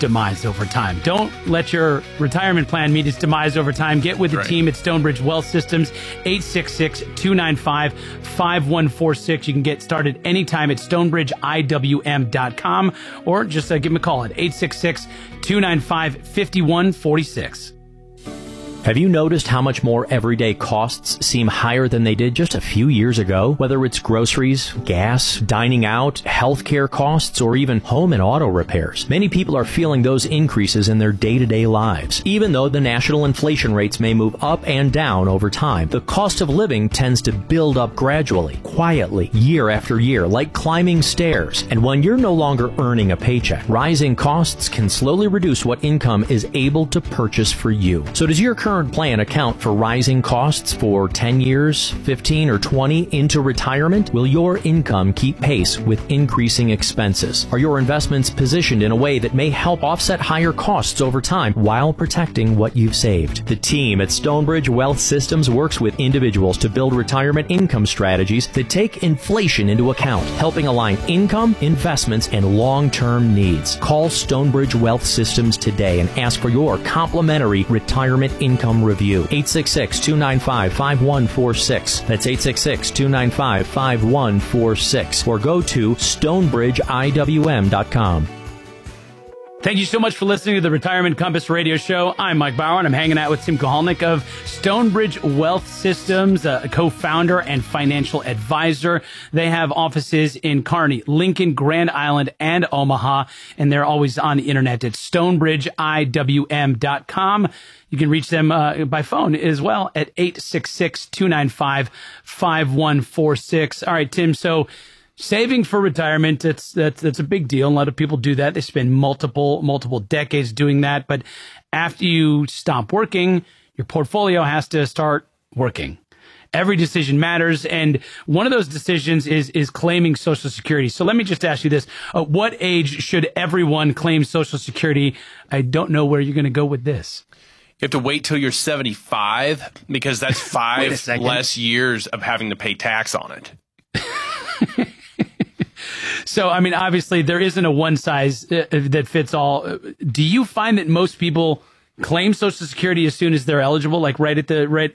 demise over time. Don't let your retirement plan meet its demise over time. Get with the team at Stonebridge Wealth Systems, 866-295-5146. You can get started anytime at stonebridgeiwm.com or just give them a call at 866-295-5146. Have you noticed how much more everyday costs seem higher than they did just a few years ago? Whether it's groceries, gas, dining out, healthcare costs, or even home and auto repairs. Many people are feeling those increases in their day-to-day lives. Even though the national inflation rates may move up and down over time, the cost of living tends to build up gradually, quietly, year after year, like climbing stairs. And when you're no longer earning a paycheck, rising costs can slowly reduce what income is able to purchase for you. So does your current plan account for rising costs for 10 years, 15, or 20 into retirement? Will your income keep pace with increasing expenses? Are your investments positioned in a way that may help offset higher costs over time while protecting what you've saved? The team at Stonebridge Wealth Systems works with individuals to build retirement income strategies that take inflation into account, helping align income, investments, and long-term needs. Call Stonebridge Wealth Systems today and ask for your complimentary retirement income review. 866-295-5146. That's 866-295-5146. Or go to stonebridgeiwm.com. Thank you so much for listening to the Retirement Compass Radio Show. I'm Mike Bauer, and I'm hanging out with Tim Kohalnik of Stonebridge Wealth Systems, a co-founder and financial advisor. They have offices in Kearney, Lincoln, Grand Island, and Omaha, and they're always on the internet at stonebridgeiwm.com. You can reach them by phone as well at 866-295-5146. All right, Tim, so saving for retirement, that's a big deal. A lot of people do that. They spend multiple decades doing that. But after you stop working, your portfolio has to start working. Every decision matters. And one of those decisions is claiming Social Security. So let me just ask you this. At what age should everyone claim Social Security? I don't know where you're going to go with this. You have to wait till you're 75 because that's 5 less years of having to pay tax on it. So, I mean, obviously there isn't a one size that fits all. Do you find that most people claim Social Security as soon as they're eligible, like as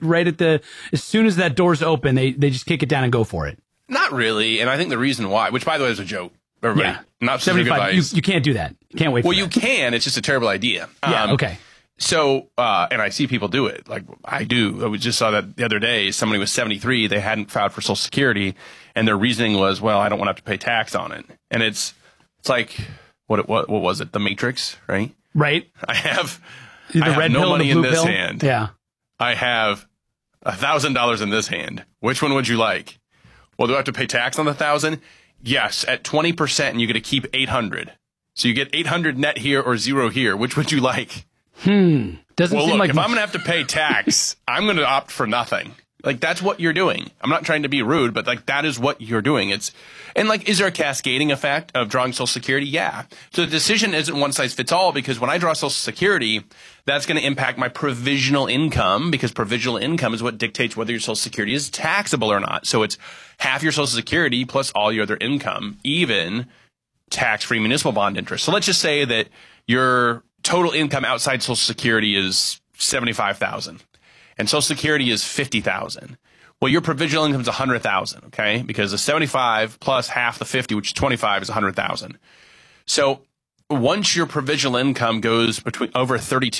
soon as that door's open, they just kick it down and go for it? Not really. And I think the reason why, which by the way is a joke. Everybody, yeah. Not 75. You can't do that. You can't wait for that. Well, you can. It's just a terrible idea. Yeah, okay. So, and I see people do it. Like I do. I just saw that the other day. Somebody was 73. They hadn't filed for Social Security, and their reasoning was, well, I don't want to have to pay tax on it. And it's like, what was it? The Matrix, right? Right. I have red no pill money and the in blue this pill? hand. Yeah. I have $1,000 in this hand. Which one would you like? Well, do I have to pay tax on the 1,000? Yes, at 20%, and you get to keep 800. So you get 800 net here or 0 here. Which would you like? Doesn't seem like if I'm going to have to pay tax, I'm going to opt for nothing. Like, that's what you're doing. I'm not trying to be rude, but like, that is what you're doing. Is there a cascading effect of drawing Social Security? Yeah. So the decision isn't one size fits all, because when I draw Social Security, that's going to impact my provisional income, because provisional income is what dictates whether your Social Security is taxable or not. So it's half your Social Security plus all your other income, even tax-free municipal bond interest. So let's just say that your total income outside Social Security is $75,000 and Social Security is $50,000. Well, your provisional income is $100,000, okay? Because the 75 plus half the 50, which is 25, is $100,000. So once your provisional income goes between over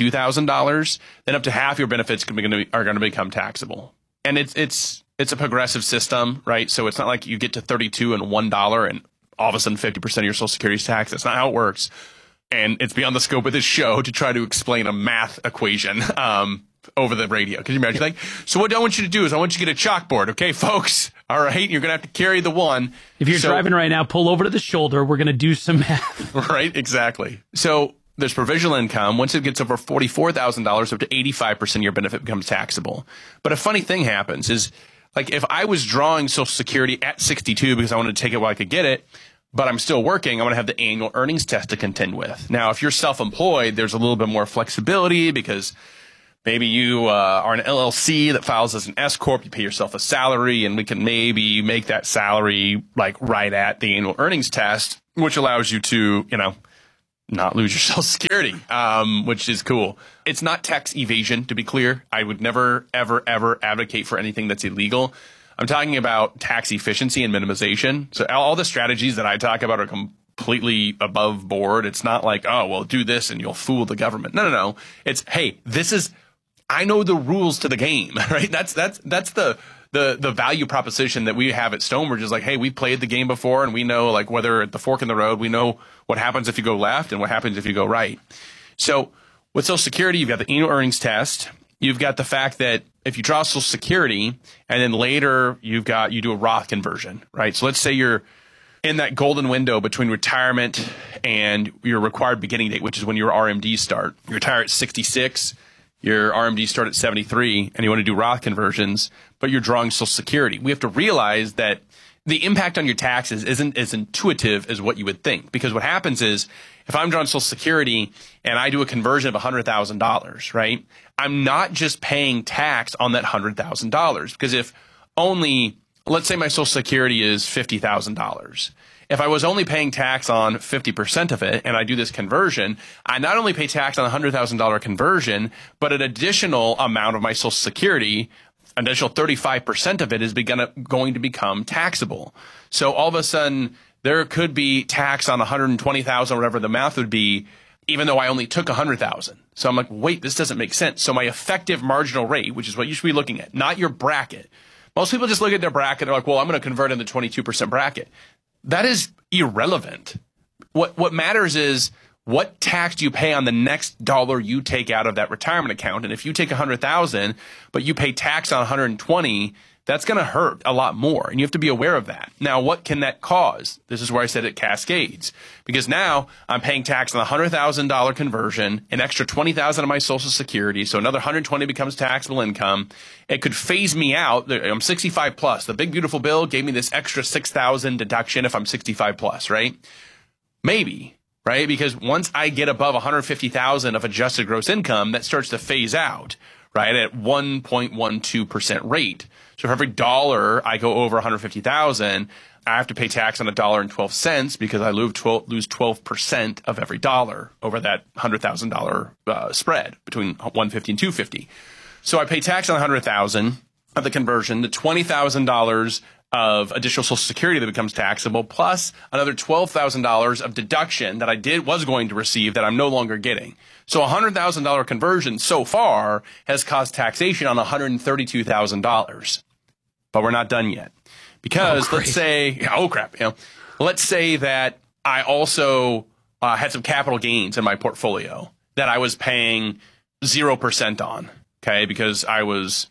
$32,000, then up to half your benefits are going to become taxable. And it's a progressive system, right? So it's not like you get to 32 and $1 and all of a sudden 50% of your Social Security is taxed. That's not how it works. And it's beyond the scope of this show to try to explain a math equation over the radio. Can you imagine? Like, so what I want you to do is I want you to get a chalkboard, okay, folks? All right, you're going to have to carry the one. If you're driving right now, pull over to the shoulder. We're going to do some math. Right, exactly. So there's provisional income. Once it gets over $44,000, up to 85% of your benefit becomes taxable. But a funny thing happens is, like, if I was drawing Social Security at 62 because I wanted to take it while I could get it, but I'm still working, I'm going to have the annual earnings test to contend with. Now, if you're self-employed, there's a little bit more flexibility because maybe you are an LLC that files as an S-Corp. You pay yourself a salary, and we can maybe make that salary like right at the annual earnings test, which allows you to, not lose your Social Security, which is cool. It's not tax evasion, to be clear. I would never, ever, ever advocate for anything that's illegal. I'm talking about tax efficiency and minimization. So all the strategies that I talk about are completely above board. It's not like, oh, well, do this and you'll fool the government. No. It's, hey, I know the rules to the game, right? That's the value proposition that we have at Stonebridge is like, hey, we played the game before and we know like whether at the fork in the road, we know what happens if you go left and what happens if you go right. So with Social Security, you've got the annual earnings test. You've got the fact that if you draw Social Security and then later you do a Roth conversion, right? So let's say you're in that golden window between retirement and your required beginning date, which is when your RMDs start. You retire at 66. Your RMDs start at 73 and you want to do Roth conversions, but you're drawing Social Security. We have to realize that the impact on your taxes isn't as intuitive as what you would think. Because what happens is if I'm drawing Social Security and I do a conversion of $100,000, right? I'm not just paying tax on that $100,000 because if only, let's say my Social Security is $50,000. If I was only paying tax on 50% of it and I do this conversion, I not only pay tax on a $100,000 conversion, but an additional amount of my Social Security, an additional 35% of it is going to become taxable. So all of a sudden, there could be tax on 120,000, whatever the math would be, even though I only took 100,000. So I'm like, wait, this doesn't make sense. So my effective marginal rate, which is what you should be looking at, not your bracket. Most people just look at their bracket. They're like, well, I'm going to convert in the 22% bracket. That is irrelevant. What matters is what tax do you pay on the next dollar you take out of that retirement account? And if you take 100,000, but you pay tax on 120, that's going to hurt a lot more. And you have to be aware of that. Now, what can that cause? This is where I said it cascades. Because now I'm paying tax on the $100,000 conversion, an extra $20,000 of my Social Security. So another 120 becomes taxable income. It could phase me out. I'm 65 plus. The big beautiful bill gave me this extra 6,000 deduction if I'm 65 plus, right? Maybe. Right? Because once I get above 150,000 of adjusted gross income, that starts to phase out, right, at 1.12% rate. So for every dollar I go over 150,000, I have to pay tax on $1.12 because I lose 12% of every dollar over that $100,000 spread between 150 and 250. So I pay tax on 100,000 of the conversion, the $20,000 of additional Social Security that becomes taxable, plus another $12,000 of deduction that I was going to receive that I'm no longer getting. So a $100,000 conversion so far has caused taxation on $132,000. But we're not done yet. Because let's say, let's say that I also had some capital gains in my portfolio that I was paying 0% on, okay, because I was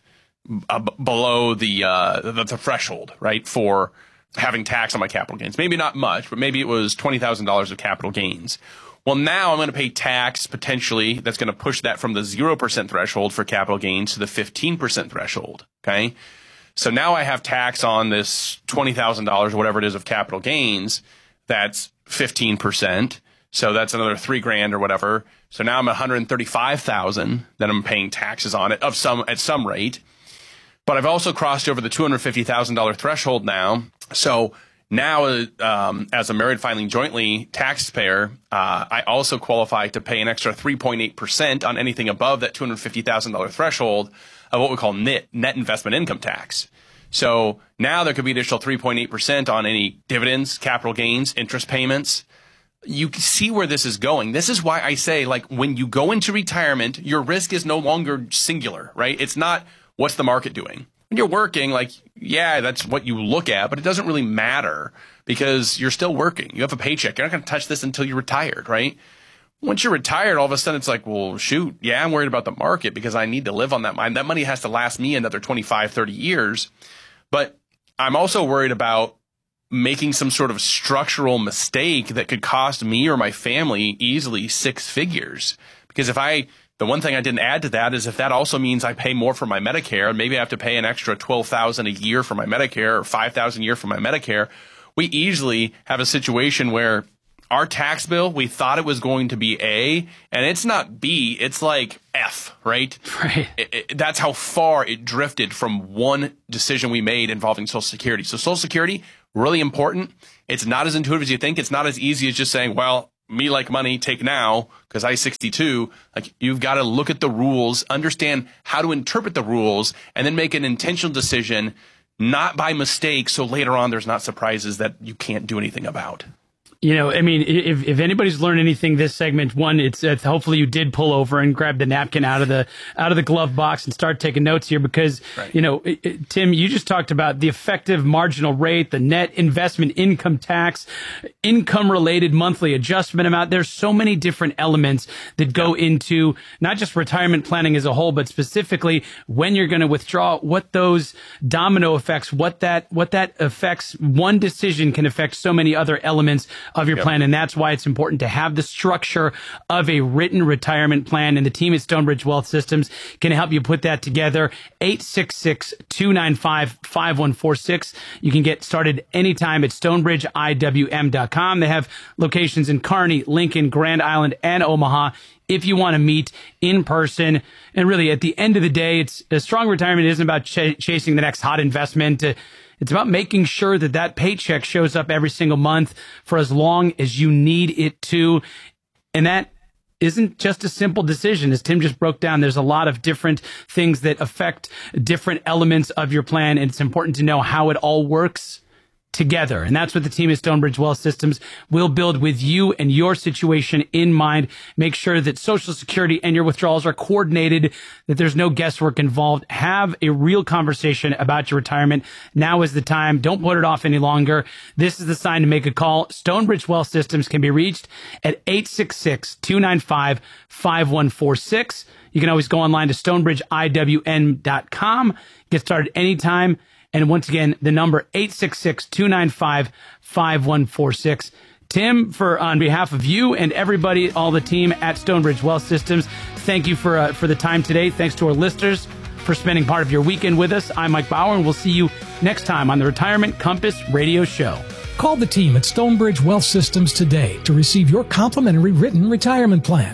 below the threshold, right, for having tax on my capital gains. Maybe not much, but maybe it was $20,000 of capital gains. Well, now I'm going to pay tax potentially that's going to push that from the 0% threshold for capital gains to the 15% threshold, okay? So now I have tax on this $20,000 or whatever it is of capital gains. That's 15%. So that's another $3,000 or whatever. So now I'm at $135,000 that I'm paying taxes on it at some rate. But I've also crossed over the $250,000 threshold now. So now, as a married filing jointly taxpayer, I also qualify to pay an extra 3.8% on anything above that $250,000 threshold of what we call net investment income tax. So now there could be additional 3.8% on any dividends, capital gains, interest payments. You can see where this is going. This is why I say, like, when you go into retirement, your risk is no longer singular, right? It's not what's the market doing. When you're working, like, yeah, that's what you look at, but it doesn't really matter because you're still working. You have a paycheck. You're not going to touch this until you're retired, right? Once you're retired, all of a sudden it's like, well, shoot, yeah, I'm worried about the market because I need to live on that money. That money has to last me another 25, 30 years. But I'm also worried about making some sort of structural mistake that could cost me or my family easily 6 figures. Because the one thing I didn't add to that is if that also means I pay more for my Medicare, and maybe I have to pay an extra $12,000 a year for my Medicare or $5,000 a year for my Medicare, we easily have a situation where our tax bill, we thought it was going to be A, and it's not B, it's like F, right? Right. That's how far it drifted from one decision we made involving Social Security. So Social Security, really important. It's not as intuitive as you think. It's not as easy as just saying, well, me like money, take now, because I 62, like you've got to look at the rules, understand how to interpret the rules, and then make an intentional decision, not by mistake, so later on there's not surprises that you can't do anything about. You know, I mean, if anybody's learned anything this segment, one, it's hopefully you did pull over and grab the napkin out of the glove box and start taking notes here, because, right. You know, Tim, you just talked about the effective marginal rate, the net investment income tax, income related monthly adjustment amount. There's so many different elements that go into not just retirement planning as a whole, but specifically when you're going to withdraw, what those domino effects, what that affects. One decision can affect so many other elements of your plan. And that's why it's important to have the structure of a written retirement plan. And the team at Stonebridge Wealth Systems can help you put that together. 866-295-5146. You can get started anytime at stonebridgeiwm.com. They have locations in Kearney, Lincoln, Grand Island, and Omaha if you want to meet in person. And really, at the end of the day, it's a strong retirement isn't about chasing the next hot investment. It's about making sure that that paycheck shows up every single month for as long as you need it to. And that isn't just a simple decision. As Tim just broke down, there's a lot of different things that affect different elements of your plan. And it's important to know how it all works together. And that's what the team at Stonebridge Wealth Systems will build with you and your situation in mind. Make sure that Social Security and your withdrawals are coordinated, that there's no guesswork involved. Have a real conversation about your retirement. Now is the time. Don't put it off any longer. This is the sign to make a call. Stonebridge Wealth Systems can be reached at 866-295-5146. You can always go online to stonebridgeiwm.com. Get started anytime. And once again, the number 866-295-5146. Tim, on behalf of you and everybody, all the team at Stonebridge Wealth Systems, thank you for the time today. Thanks to our listeners for spending part of your weekend with us. I'm Mike Bauer, and we'll see you next time on the Retirement Compass Radio Show. Call the team at Stonebridge Wealth Systems today to receive your complimentary written retirement plan.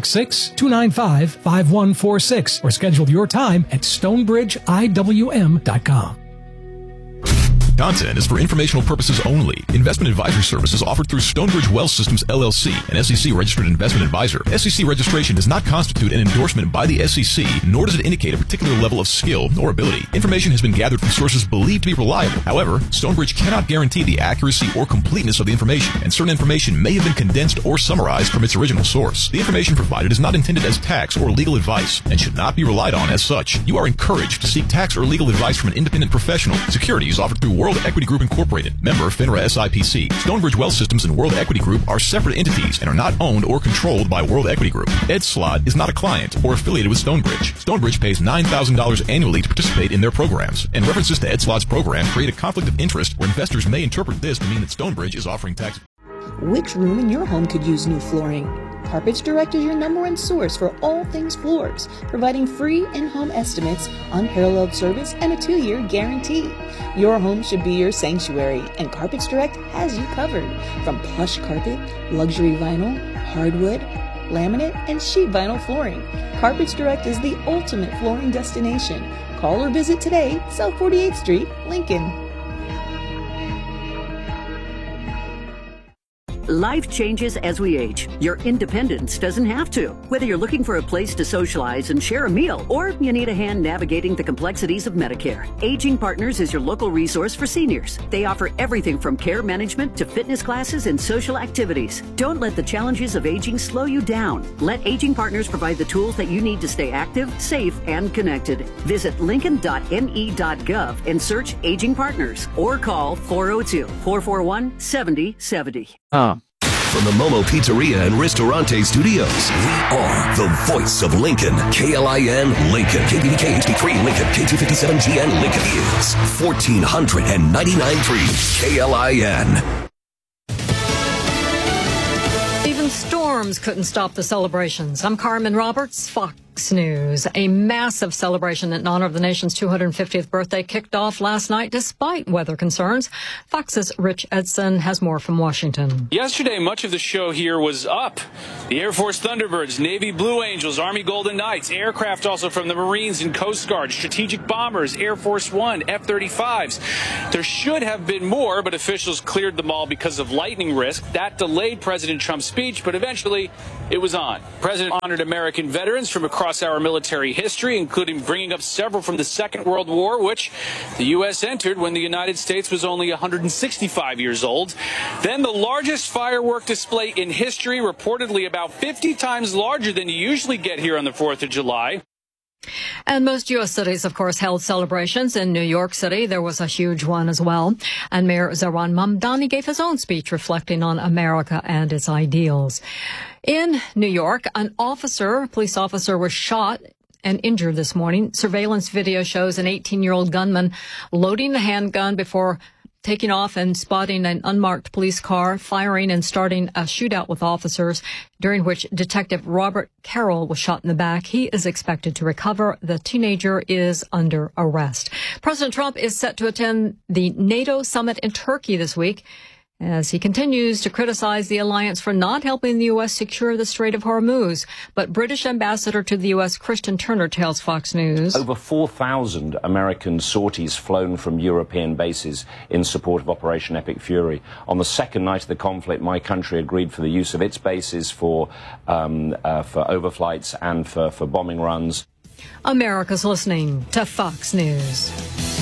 866-295-5146 or schedule your time at stonebridgeiwm.com. Content is for informational purposes only. Investment advisory services offered through Stonebridge Wealth Systems, LLC, an SEC-registered investment advisor. SEC registration does not constitute an endorsement by the SEC, nor does it indicate a particular level of skill or ability. Information has been gathered from sources believed to be reliable. However, Stonebridge cannot guarantee the accuracy or completeness of the information, and certain information may have been condensed or summarized from its original source. The information provided is not intended as tax or legal advice and should not be relied on as such. You are encouraged to seek tax or legal advice from an independent professional. Securities offered through World Equity Group Incorporated, member FINRA SIPC. Stonebridge Wealth Systems and World Equity Group are separate entities and are not owned or controlled by World Equity Group. Ed Slott is not a client or affiliated with Stonebridge. Stonebridge pays $9,000 annually to participate in their programs, and references to Ed Slott's program create a conflict of interest where investors may interpret this to mean that Stonebridge is offering tax. Which room in your home could use new flooring? Carpets Direct is your #1 source for all things floors, providing free in-home estimates, unparalleled service, and a 2-year guarantee. Your home should be your sanctuary, and Carpets Direct has you covered. From plush carpet, luxury vinyl, hardwood, laminate, and sheet vinyl flooring, Carpets Direct is the ultimate flooring destination. Call or visit today, South 48th Street, Lincoln. Life changes as we age. Your independence doesn't have to. Whether you're looking for a place to socialize and share a meal, or you need a hand navigating the complexities of Medicare, Aging Partners is your local resource for seniors. They offer everything from care management to fitness classes and social activities. Don't let the challenges of aging slow you down. Let Aging Partners provide the tools that you need to stay active, safe, and connected. Visit lincoln.me.gov and search Aging Partners, or call 402-441-7070. From the Momo Pizzeria and Ristorante Studios, we are the voice of Lincoln. KLIN Lincoln. KBBK HD3 Lincoln. K257GN Lincoln is 1499.3 KLIN. Even storms couldn't stop the celebrations. I'm Carmen Roberts, Fox Fox News. A massive celebration in honor of the nation's 250th birthday kicked off last night despite weather concerns. Fox's Rich Edson has more from Washington. Yesterday, much of the show here was up. The Air Force Thunderbirds, Navy Blue Angels, Army Golden Knights, aircraft also from the Marines and Coast Guard, strategic bombers, Air Force One, F-35s. There should have been more, but officials cleared them all because of lightning risk. That delayed President Trump's speech, but eventually it was on. The President honored American veterans from across our military history, including bringing up several from the Second World War, which the U.S. entered when the United States was only 165 years old. Then the largest firework display in history, reportedly about 50 times larger than you usually get here on the 4th of July. And most U.S. cities, of course, held celebrations. In New York City, there was a huge one as well. And Mayor Zohran Mamdani gave his own speech reflecting on America and its ideals. In New York, a police officer was shot and injured this morning. Surveillance video shows an 18-year-old gunman loading the handgun before taking off and spotting an unmarked police car, firing and starting a shootout with officers, during which Detective Robert Carroll was shot in the back. He is expected to recover. The teenager is under arrest. President Trump is set to attend the NATO summit in Turkey this week, as he continues to criticize the alliance for not helping the U.S. secure the Strait of Hormuz. But British ambassador to the U.S., Christian Turner, tells Fox News. Over 4,000 American sorties flown from European bases in support of Operation Epic Fury. On the second night of the conflict, my country agreed for the use of its bases for overflights and for bombing runs. America's listening to Fox News.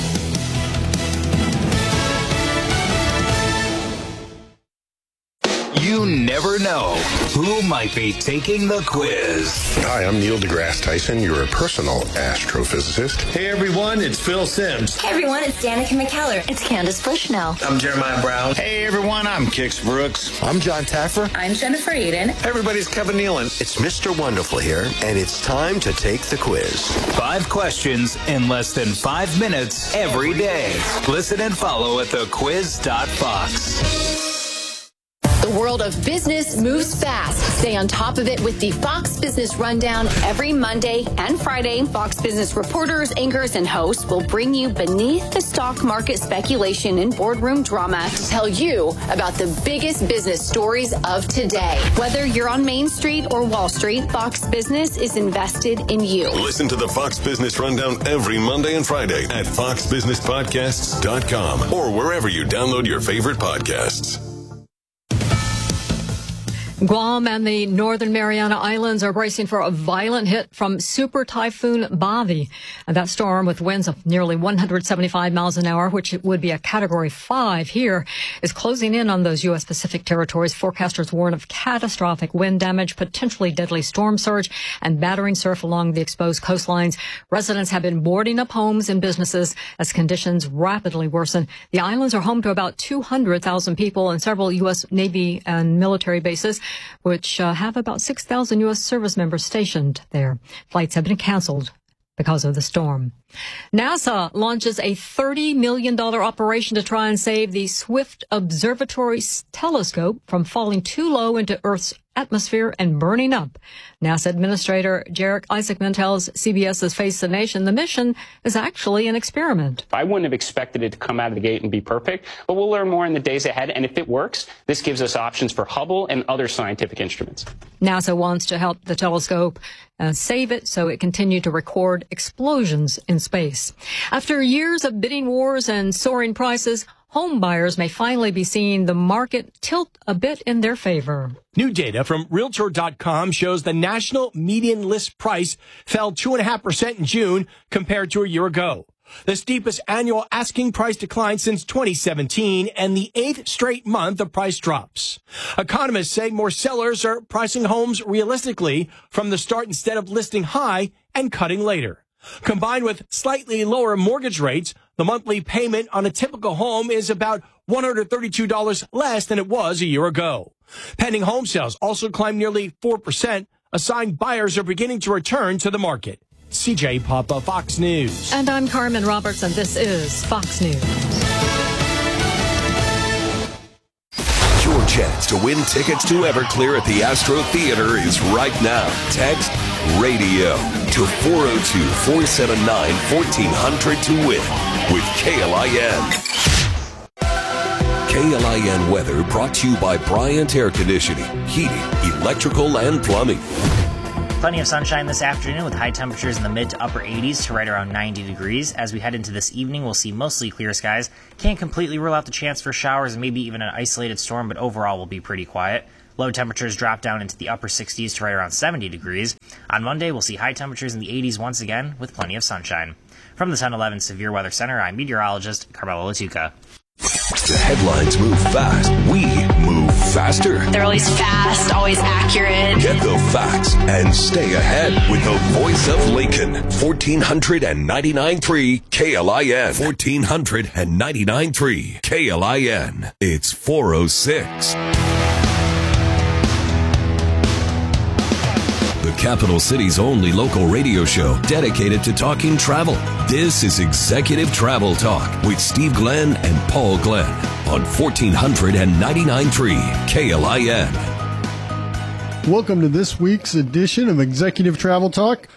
You never know who might be taking the quiz. Hi, I'm Neil deGrasse Tyson, your personal astrophysicist. Hey everyone, it's Phil Sims. Hey everyone, it's Danica McKellar. It's Candace Bushnell. I'm Jeremiah Brown. Hey everyone, I'm Kix Brooks. I'm John Taffer. I'm Jennifer Aiden. Hey everybody, it's Kevin Nealon. It's Mr. Wonderful here, and it's time to take the quiz. 5 questions in less than 5 minutes every day. Listen and follow at thequiz.fox. The world of business moves fast. Stay on top of it with the Fox Business Rundown every Monday and Friday. Fox Business reporters, anchors, and hosts will bring you beneath the stock market speculation and boardroom drama to tell you about the biggest business stories of today. Whether you're on Main Street or Wall Street, Fox Business is invested in you. Listen to the Fox Business Rundown every Monday and Friday at foxbusinesspodcasts.com or wherever you download your favorite podcasts. Guam and the Northern Mariana Islands are bracing for a violent hit from Super Typhoon Bavi. And that storm, with winds of nearly 175 miles an hour, which would be a Category 5 here, is closing in on those U.S. Pacific territories. Forecasters warn of catastrophic wind damage, potentially deadly storm surge, and battering surf along the exposed coastlines. Residents have been boarding up homes and businesses as conditions rapidly worsen. The islands are home to about 200,000 people and several U.S. Navy and military bases, which have about 6,000 U.S. service members stationed there. Flights have been canceled because of the storm. NASA launches a $30 million operation to try and save the Swift Observatory telescope from falling too low into Earth's atmosphere and burning up. NASA Administrator Jarek Isaacman tells CBS's Face the Nation the mission is actually an experiment. I wouldn't have expected it to come out of the gate and be perfect, but we'll learn more in the days ahead. And if it works, this gives us options for Hubble and other scientific instruments. NASA wants to help the telescope save it so it continue to record explosions in space. After years of bidding wars and soaring prices, home buyers may finally be seeing the market tilt a bit in their favor. New data from Realtor.com shows the national median list price fell 2.5% in June compared to a year ago. The steepest annual asking price decline since 2017 and the 8th straight month of price drops. Economists say more sellers are pricing homes realistically from the start instead of listing high and cutting later. Combined with slightly lower mortgage rates, the monthly payment on a typical home is about $132 less than it was a year ago. Pending home sales also climbed nearly 4%, a sign buyers are beginning to return to the market. CJ Papa, Fox News. And I'm Carmen Roberts, and this is Fox News. You're chance to win tickets to Everclear at the Astro Theater is right now. Text RADIO to 402-479-1400 to win with KLIN. KLIN weather brought to you by Bryant Air Conditioning, Heating, Electrical, and Plumbing. Plenty of sunshine this afternoon with high temperatures in the mid to upper 80s to right around 90 degrees. As we head into this evening, we'll see mostly clear skies. Can't completely rule out the chance for showers and maybe even an isolated storm, but overall will be pretty quiet. Low temperatures drop down into the upper 60s to right around 70 degrees. On Monday, we'll see high temperatures in the 80s once again with plenty of sunshine. From the 1011 Severe Weather Center, I'm meteorologist Carmelo Latuca. The headlines move fast. We move faster. They're always fast, always accurate. Get the facts and stay ahead with the voice of Lincoln. 1499.3 KLIN. 1499.3 KLIN. It's 4:06. The capital city's only local radio show dedicated to talking travel. This is Executive Travel Talk with Steve Glenn and Paul Glenn on 1499.3 KLIN. Welcome to this week's edition of Executive Travel Talk,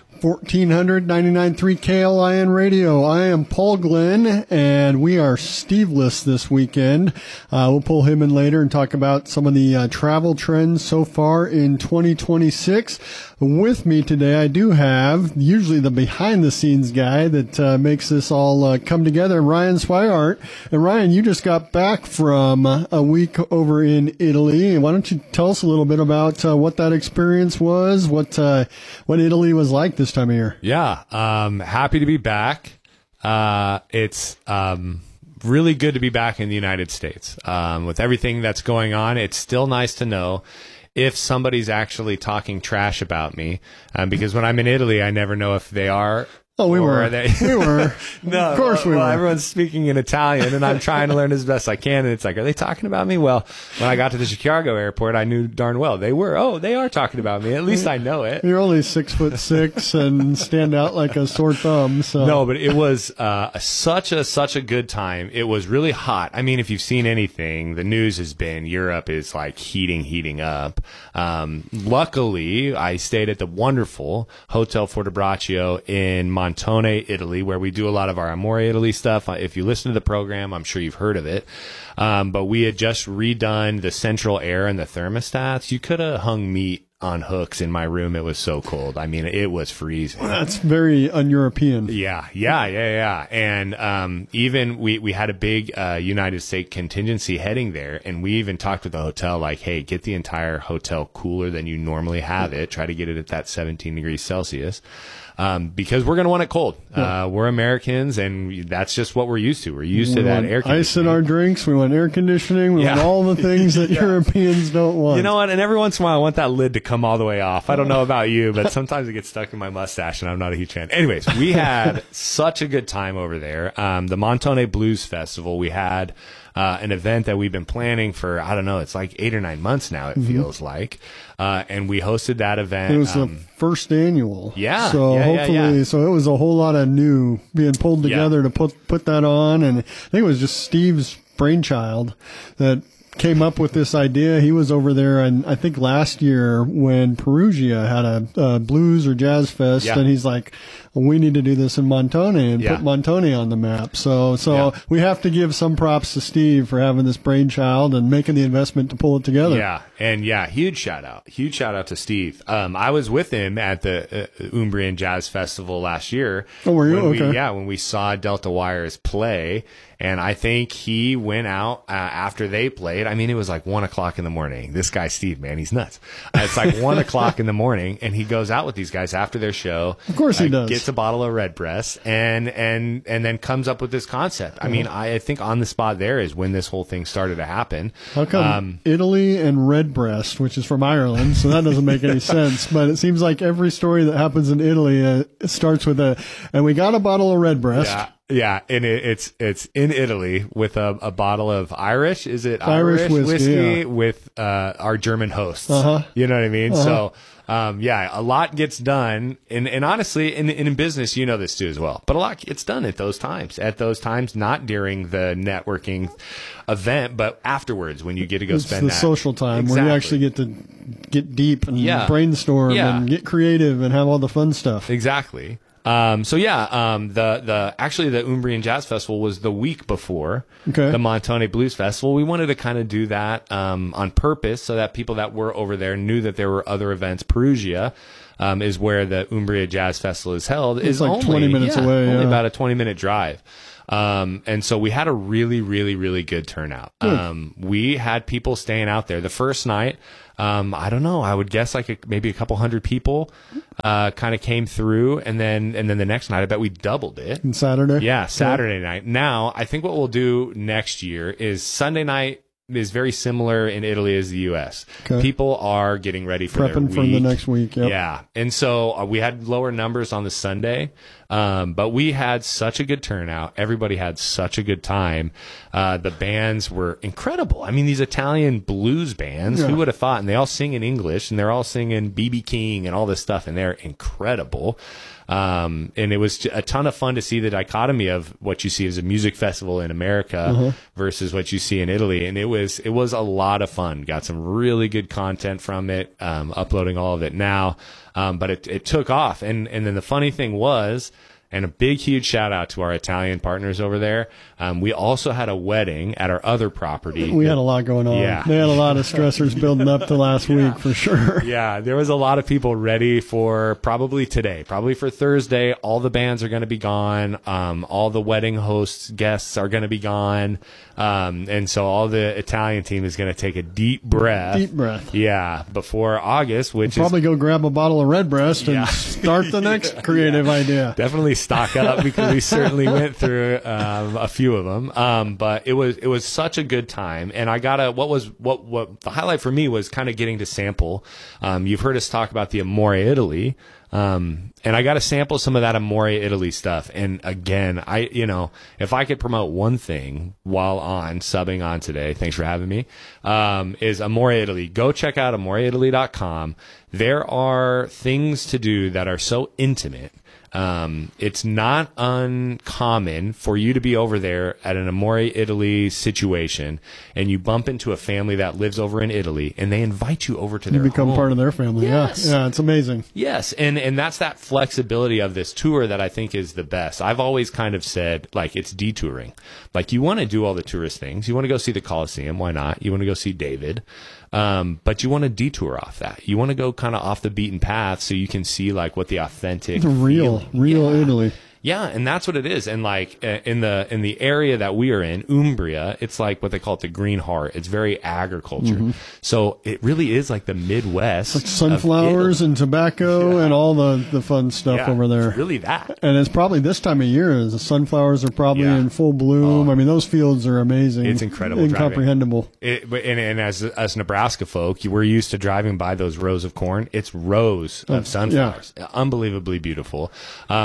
1499.3 KLIN Radio. I am Paul Glenn, and we are Steveless this weekend. We'll pull him in later and talk about some of the travel trends so far in 2026. With me today, I do have usually the behind-the-scenes guy that makes this all come together, Ryan Swihart. And Ryan, you just got back from a week over in Italy. Why don't you tell us a little bit about what that experience was, what Italy was like this time of year? Yeah, happy to be back. It's really good to be back in the United States. With everything that's going on, it's still nice to know if somebody's actually talking trash about me, because when I'm in Italy, I never know if they are. Oh, we were. We were. No, of course we were. Everyone's speaking in Italian, and I'm trying to learn as best I can. And it's like, are they talking about me? Well, when I got to the Chicago airport, I knew darn well they were. Oh, they are talking about me. At least I know it. You're only 6'6" and stand out like a sore thumb. So no, but it was such a good time. It was really hot. I mean, if you've seen anything, the news has been Europe is like heating up. Luckily, I stayed at the wonderful Hotel Fortebraccio in Montone, Italy, where we do a lot of our Amore Italy stuff. If you listen to the program, I'm sure you've heard of it. But we had just redone the central air and the thermostats. You could have hung meat on hooks in my room. It was so cold. I mean, it was freezing. Well, that's very un-European. Yeah. And even we had a big United States contingency heading there, and we even talked with the hotel like, hey, get the entire hotel cooler than you normally have it. Try to get it at that 17 degrees Celsius. Because we're going to want it cold. We're Americans, and that's just what we're used to. We're used to that air conditioning. Ice in our drinks. We want air conditioning. We want all the things that Europeans don't want. You know what? And every once in a while, I want that lid to come all the way off. I don't know about you, but sometimes it gets stuck in my mustache, and I'm not a huge fan. Anyways, we had such a good time over there. The Montone Blues Festival, we had an event that we've been planning for, I don't know, it's like 8 or 9 months now, it feels like. And we hosted that event. It was the first annual. Yeah. So hopefully, so it was a whole lot of new being pulled together to put that on. And I think it was just Steve's brainchild that came up with this idea. He was over there, and I think last year when Perugia had a blues or jazz fest, and he's like, well, we need to do this in Montone and put Montone on the map. So we have to give some props to Steve for having this brainchild and making the investment to pull it together. Yeah. And huge shout out to Steve. I was with him at the Umbrian Jazz Festival last year. Oh, were you? Okay. When we saw Delta Wires play. And I think he went out after they played. I mean, it was like 1 o'clock in the morning. This guy, Steve, man, he's nuts. It's like 1 o'clock in the morning, and he goes out with these guys after their show. Of course he does. Gets a bottle of Redbreast and then comes up with this concept. I mean, I think on the spot there is when this whole thing started to happen. How come Italy and Redbreast, which is from Ireland, so that doesn't make any sense. But it seems like every story that happens in Italy starts with and we got a bottle of Redbreast. Yeah, and it's in Italy with a bottle of Irish. Is it Irish whiskey with our German hosts? You know what I mean? So A lot gets done. And honestly, in business, you know this too as well. But a lot gets done at those times. Not during the networking event, but afterwards when you get to go spend that. It's the social time where you actually get to get deep and brainstorm and get creative and have all the fun stuff. Exactly. The Umbrian Jazz Festival was the week before the Montone Blues Festival. We wanted to kind of do that on purpose so that people that were over there knew that there were other events. Perugia is where the Umbria Jazz Festival is held. It's like 20 minutes away. Only about a 20-minute drive. And so we had a really, really, really good turnout. We had people staying out there the first night. I don't know. I would guess maybe a couple hundred people, kind of came through. And then the next night, I bet we doubled it. And Saturday? Yeah, Saturday night. Now, I think what we'll do next year is Sunday night is very similar in Italy as the U.S. Okay. People are getting ready for prepping their week. for the next week. Yep. Yeah. And so we had lower numbers on the Sunday, but we had such a good turnout. Everybody had such a good time. The bands were incredible. I mean, these Italian blues bands, who would have thought? And they all sing in English, and they're all singing B.B. King and all this stuff, and they're incredible. And it was a ton of fun to see the dichotomy of what you see as a music festival in America versus what you see in Italy. And it was a lot of fun. Got some really good content from it, uploading all of it now. But it took off. And then the funny thing was, and a big, huge shout out to our Italian partners over there. We also had a wedding at our other property. We had a lot going on. Yeah. They had a lot of stressors building up to last week for sure. Yeah, there was a lot of people ready for probably today, probably for Thursday. All the bands are going to be gone. All the wedding hosts, guests are going to be gone. And so all the Italian team is going to take a deep breath. Deep breath. Yeah, before August, which probably go grab a bottle of Redbreast and start the next creative idea. Definitely stock up because we certainly went through a few of them. But it was such a good time, and I got what the highlight for me was kind of getting to sample. You've heard us talk about the Amore Italy. And I got to sample some of that Amore Italy stuff. And again, if I could promote one thing while subbing on today, thanks for having me, is Amore Italy. Go check out amoreitaly.com. There are things to do that are so intimate. It's not uncommon for you to be over there at an Amore Italy situation and you bump into a family that lives over in Italy and they invite you over to their home. You become part of their family. Yes. Yeah, it's amazing. Yes. And that's that flexibility of this tour that I think is the best. I've always kind of said, it's detouring. You want to do all the tourist things. You want to go see the Colosseum. Why not? You want to go see David. But you want to detour off that. You want to go kind of off the beaten path so you can see what the authentic, real Italy. Yeah, and that's what it is. And in the area that we are in, Umbria, it's what they call it the Green Heart. It's very agriculture. Mm-hmm. So it really is the Midwest. It's sunflowers and tobacco and all the fun stuff over there. It's really that. And it's probably this time of year as the sunflowers are probably in full bloom. I mean, those fields are amazing. It's incredible. Incomprehensible. And as Nebraska folk, we're used to driving by those rows of corn. It's rows of sunflowers. Yeah. Unbelievably beautiful.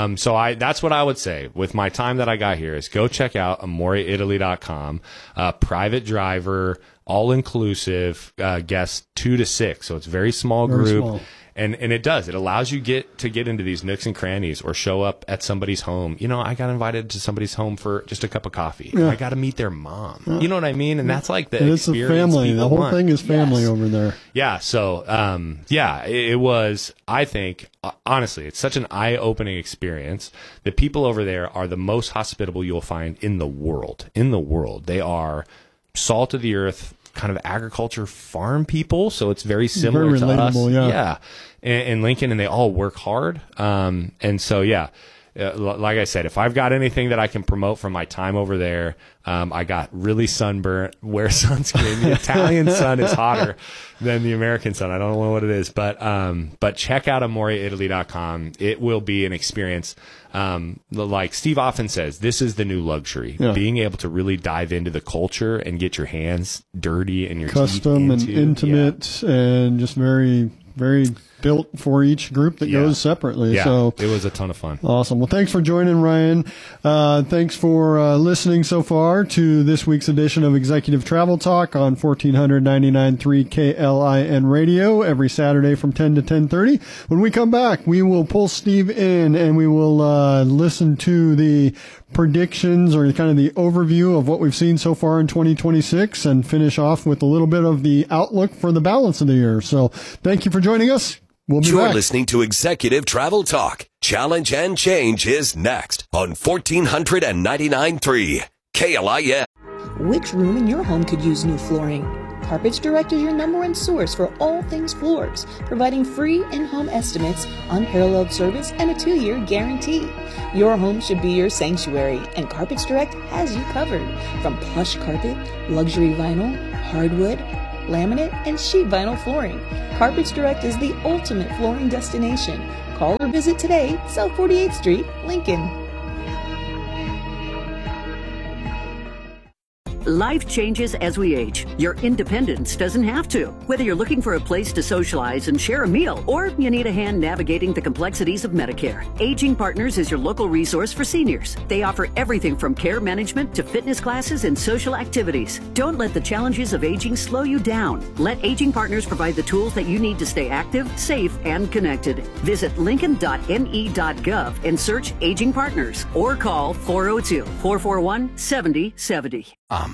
So that's what I would say with my time that I got here is go check out amoreitaly.com. Private driver, all inclusive, guests 2 to 6. So it's very small group. Very small. And it allows you to get into these nooks and crannies or show up at somebody's home. I got invited to somebody's home for just a cup of coffee. Yeah. I got to meet their mom. Yeah. You know what I mean? And that's the experience. It's a family. The whole thing is family over there. Yeah. So, it was, I think, honestly, it's such an eye-opening experience. The people over there are the most hospitable you'll find in the world. They are salt of the earth, kind of agriculture farm people, so it's very similar to us. Yeah. In Lincoln, and they all work hard. And so, like I said, if I've got anything that I can promote from my time over there, I got really sunburnt, wear sunscreen. The Italian sun is hotter than the American sun. I don't know what it is, but check out amoreitaly.com. It will be an experience. Like Steve often says, this is the new luxury. Yeah. Being able to really dive into the culture and get your hands dirty and your custom teeth into, and intimate and just very, very built for each group that goes separately. Yeah, so it was a ton of fun. Awesome. Well, thanks for joining, Ryan. Thanks for listening so far to this week's edition of Executive Travel Talk on 1499.3 KLIN Radio every Saturday from 10 to 10:30. When we come back, we will pull Steve in and we will listen to the predictions or kind of the overview of what we've seen so far in 2026 and finish off with a little bit of the outlook for the balance of the year. So thank you for joining us. We'll be You're back. listening to Executive Travel Talk. Challenge and Change is next on 1499.3 KLIN. Which room in your home could use new flooring? Carpets Direct is your #1 source for all things floors, providing free in-home estimates, unparalleled service, and a 2-year guarantee. Your home should be your sanctuary, and Carpets Direct has you covered. From plush carpet, luxury vinyl, hardwood, laminate, and sheet vinyl flooring, Carpets Direct is the ultimate flooring destination. Call or visit today, South 48th Street, Lincoln. Life changes as we age. Your independence doesn't have to. Whether you're looking for a place to socialize and share a meal, or you need a hand navigating the complexities of Medicare, Aging Partners is your local resource for seniors. They offer everything from care management to fitness classes and social activities. Don't let the challenges of aging slow you down. Let Aging Partners provide the tools that you need to stay active, safe, and connected. Visit lincoln.me.gov and search Aging Partners or call 402-441-7070.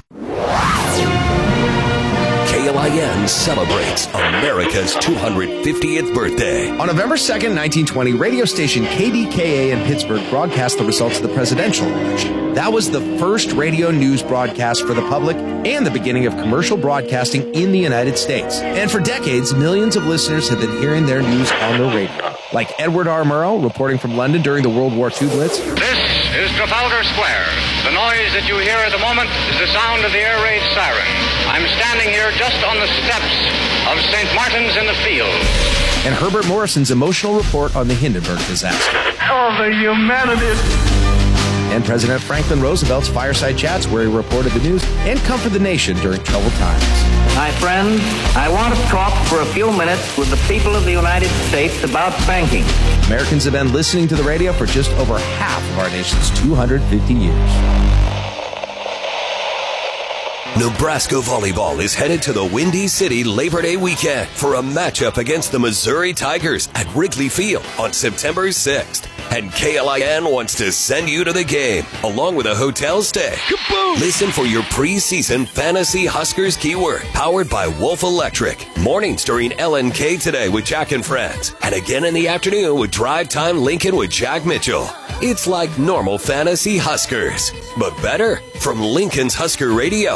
KLIN celebrates America's 250th birthday. On November 2nd, 1920, radio station KDKA in Pittsburgh broadcast the results of the presidential election. That was the first radio news broadcast for the public and the beginning of commercial broadcasting in the United States. And for decades, millions of listeners have been hearing their news on the radio. Like Edward R. Murrow, reporting from London during the World War II Blitz. This is Trafalgar Square. The noise that you hear at the moment is the sound of the air raid siren. I'm standing here just on the steps of St. Martin's in the Fields. And Herbert Morrison's emotional report on the Hindenburg disaster. Oh, the humanity. And President Franklin Roosevelt's fireside chats where he reported the news and comforted the nation during troubled times. My friends, I want to talk for a few minutes with the people of the United States about banking. Americans have been listening to the radio for just over half of our nation's 250 years. Nebraska volleyball is headed to the Windy City Labor Day weekend for a matchup against the Missouri Tigers at Wrigley Field on September 6th. And KLIN wants to send you to the game, along with a hotel stay. Kaboom! Listen for your preseason Fantasy Huskers keyword, powered by Wolf Electric. Mornings during LNK Today with Jack and Friends, and again in the afternoon with Drive Time Lincoln with Jack Mitchell. It's like normal Fantasy Huskers, but better from Lincoln's Husker Radio,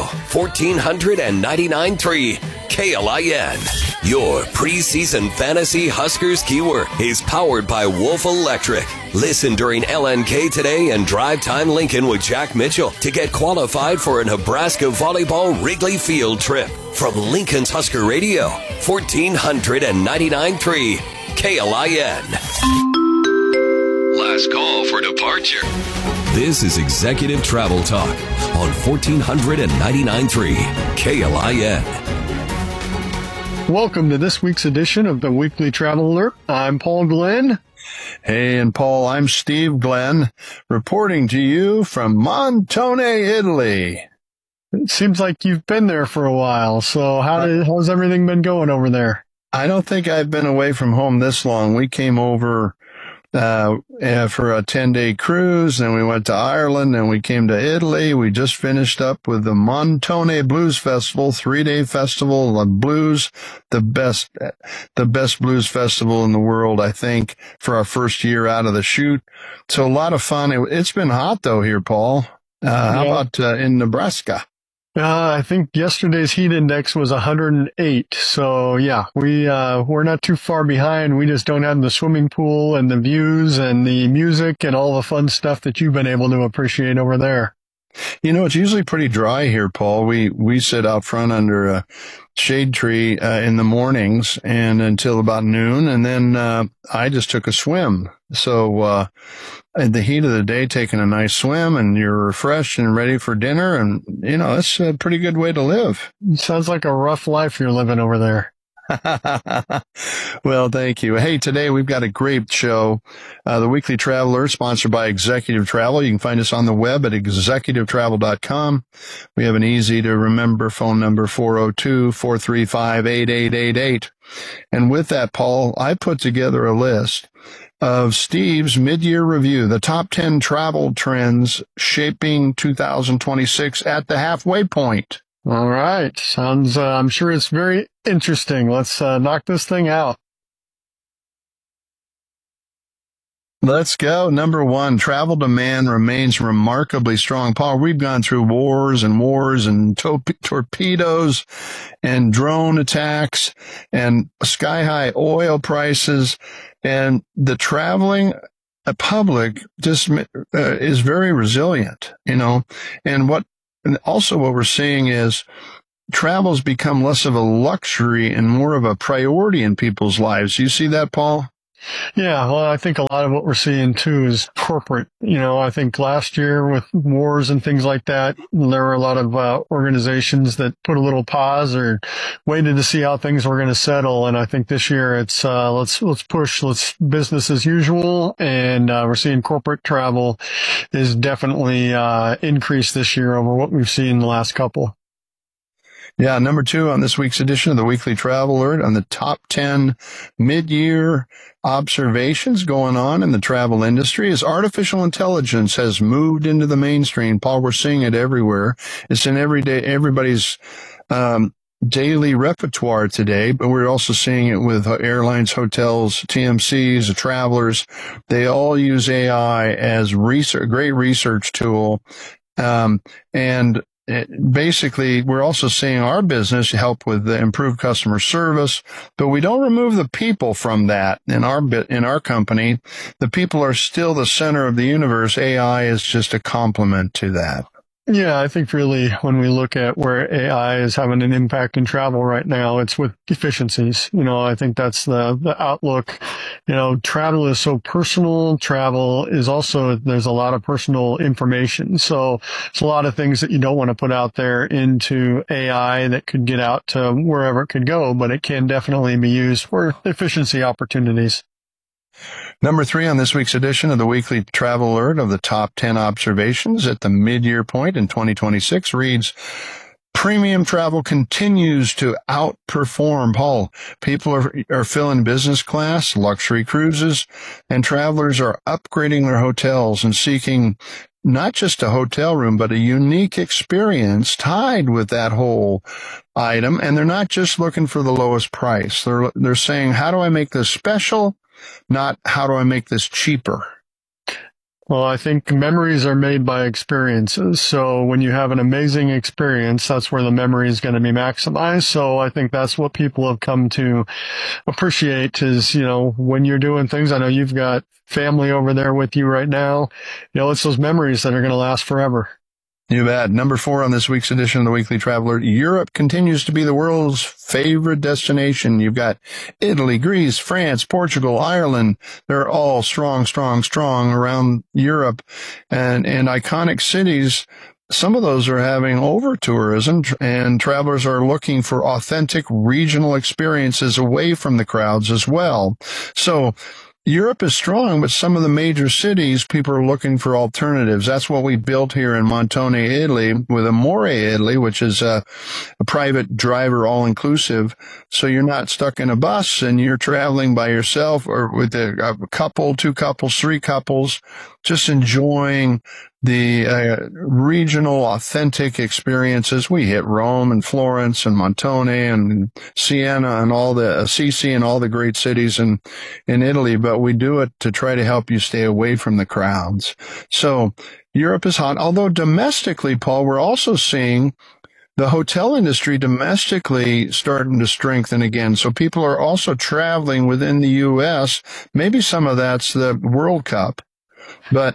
1499.3 KLIN. Your preseason Fantasy Huskers keyword is powered by Wolf Electric. Listen during LNK Today and Drive Time Lincoln with Jack Mitchell to get qualified for a Nebraska volleyball Wrigley Field trip from Lincoln's Husker Radio, 1499.3 KLIN. Last call for departure. This is Executive Travel Talk on 1499.3 KLIN. Welcome to this week's edition of the Weekly Travel Alert. I'm Paul Glenn. Hey, and Paul, I'm Steve Glenn, reporting to you from Montone, Italy. It seems like you've been there for a while, so how's everything been going over there? I don't think I've been away from home this long. We came over for a 10-day cruise, and we went to Ireland, and we came to Italy. We just finished up with the Montone Blues Festival, 3-day festival of blues, the best blues festival in the world, I think, for our first year out of the chute. So a lot of fun. It's been hot, though, here, Paul. How about in Nebraska? I think yesterday's heat index was 108. So yeah, we're not too far behind. We just don't have the swimming pool and the views and the music and all the fun stuff that you've been able to appreciate over there. You know, it's usually pretty dry here, Paul. We sit out front under a shade tree in the mornings and until about noon, and then I just took a swim. So in the heat of the day, taking a nice swim, and you're refreshed and ready for dinner, and you know, it's a pretty good way to live. Sounds like a rough life you're living over there. Well, thank you. Hey, today we've got a great show. The Weekly Traveler, sponsored by Executive Travel. You can find us on the web at executivetravel.com. We have an easy to remember phone number, 402-435-8888. And with that, Paul, I put together a list of Steve's mid-year review, the top 10 travel trends shaping 2026 at the halfway point. All right. Sounds, I'm sure it's very interesting. Let's knock this thing out. Let's go. Number 1, travel demand remains remarkably strong. Paul, we've gone through wars and torpedoes and drone attacks and sky-high oil prices, and the traveling public just is very resilient, and also what we're seeing is travel's become less of a luxury and more of a priority in people's lives. You see that, Paul? Yeah, well, I think a lot of what we're seeing too is corporate. I think last year with wars and things like that, there were a lot of organizations that put a little pause or waited to see how things were going to settle. And I think this year it's let's business as usual. And we're seeing corporate travel is definitely increased this year over what we've seen the last couple. Yeah, number 2 on this week's edition of the Weekly Travel Alert on the top 10 mid-year observations going on in the travel industry is artificial intelligence has moved into the mainstream. Paul, we're seeing it everywhere. It's in everybody's daily repertoire today, but we're also seeing it with airlines, hotels, TMCs, travelers. They all use AI as great research tool. Basically, we're also seeing our business help with the improved customer service, but we don't remove the people from that. In our company, the people are still the center of the universe. AI is just a complement to that. Yeah, I think really when we look at where AI is having an impact in travel right now, it's with efficiencies. I think that's the outlook. Travel is so personal. Travel is also, there's a lot of personal information. So it's a lot of things that you don't want to put out there into AI that could get out to wherever it could go, but it can definitely be used for efficiency opportunities. Number 3 on this week's edition of the Weekly Travel Alert of the top 10 observations at the mid-year point in 2026 reads, premium travel continues to outperform. Paul, people are filling business class, luxury cruises, and travelers are upgrading their hotels and seeking not just a hotel room, but a unique experience tied with that whole item. And they're not just looking for the lowest price. They're saying, how do I make this special? Not how do I make this cheaper? Well, I think memories are made by experiences. So when you have an amazing experience, that's where the memory is going to be maximized. So I think that's what people have come to appreciate is, when you're doing things, I know you've got family over there with you right now. It's those memories that are going to last forever. You bet. Number 4 on this week's edition of the Weekly Traveler. Europe continues to be the world's favorite destination. You've got Italy, Greece, France, Portugal, Ireland. They're all strong around Europe and iconic cities. Some of those are having over-tourism, and travelers are looking for authentic regional experiences away from the crowds as well. So Europe is strong, but some of the major cities, people are looking for alternatives. That's what we built here in Montone, Italy, with Amore Italy, which is a private driver all-inclusive. So you're not stuck in a bus and you're traveling by yourself or with a couple, 2 couples, 3 couples, just enjoying the regional authentic experiences. We hit Rome and Florence and Montone and Siena and all the Assisi and all the great cities in Italy, but we do it to try to help you stay away from the crowds. So Europe is hot, although domestically, Paul, we're also seeing the hotel industry domestically starting to strengthen again. So people are also traveling within the U.S. Maybe some of that's the World Cup, but